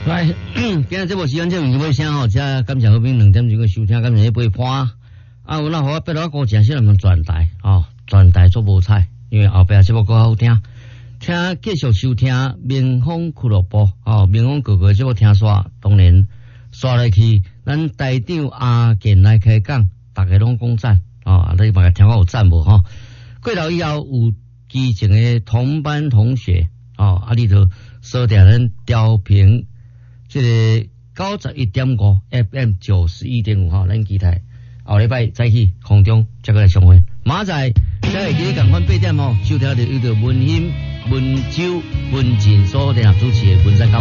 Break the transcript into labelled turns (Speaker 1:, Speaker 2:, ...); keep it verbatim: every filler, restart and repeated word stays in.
Speaker 1: 来，今日这部时间节目就尾声吼，只感谢好朋两点钟嘅收听，感谢陪伴。啊，有那好，别落歌真少，能转台哦，转台做无彩，因为后壁节目够好听。听继续收听民风俱乐部哦，民风哥哥节目听煞，当然刷来去，咱台长阿健来开讲，大家拢讲赞哦，你嘛听我有赞无吼？过头以后有基前嘅同班同学哦，啊，你就锁定咱调频。这个九十一点五 F M 九十一点五哈，咱期待后礼拜再去空中再过来相会。马仔再会记得赶快八点哦，收听到有个文兴、文州、文静所联合主持的文山高。